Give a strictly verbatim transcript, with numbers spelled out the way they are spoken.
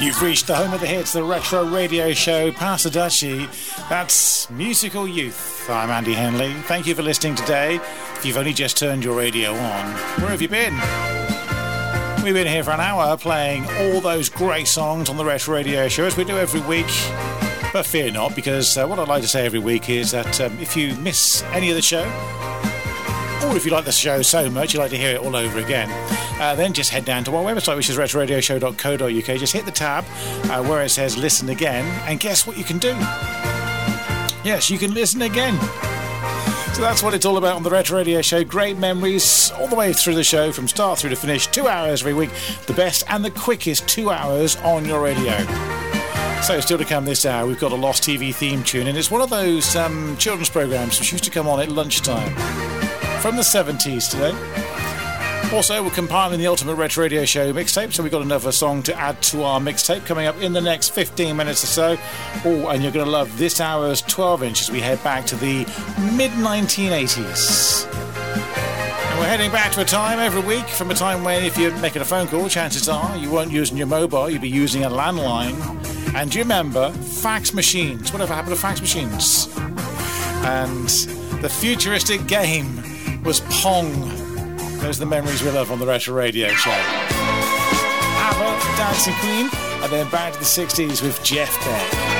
You've reached the home of the hits, the Retro Radio Show, Past the Dutchie. That's Musical Youth. I'm Andy Henley. Thank you for listening today. If you've only just turned your radio on, where have you been? We've been here for an hour playing all those great songs on the Retro Radio Show, as we do every week. But fear not, because uh, what I'd like to say every week is that um, if you miss any of the show, or if you like the show so much you'd like to hear it all over again, uh, then just head down to our website, which is retro radio show dot co dot uk. Just hit the tab uh, where it says listen again, and guess what you can do? Yes, you can listen again. So that's what it's all about on the Retro Radio Show. Great memories all the way through the show, from start through to finish. Two hours every week. The best and the quickest two hours on your radio. So still to come this hour, we've got a Lost T V theme tune, and it's one of those um, children's programmes which used to come on at lunchtime. From the seventies today. Also, we're compiling the Ultimate Retro Radio Show mixtape, so we've got another song to add to our mixtape coming up in the next fifteen minutes or so. Oh, and you're going to love this hour's twelve inch as we head back to the mid nineteen eighties. And we're heading back to a time every week, from a time when if you're making a phone call, chances are you weren't using your mobile, you'd be using a landline. And do you remember fax machines? Whatever happened to fax machines? And the futuristic game was Pong. Those are the memories we love on the Retro Radio Show. ABBA, Dancing Queen, and then back to the sixties with Jeff Beck.